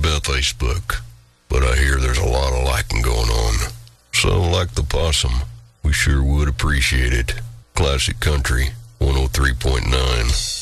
about Facebook, but I hear there's a lot of liking going on. So, like the possum, we sure would appreciate it. Classic Country 103.9.